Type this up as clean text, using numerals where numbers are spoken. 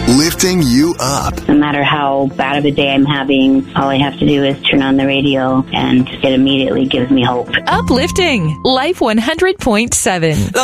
lifting you up. No matter how bad of a day I'm having, all I have to do is turn on the radio and it immediately gives me hope. Uplifting Life 100.7.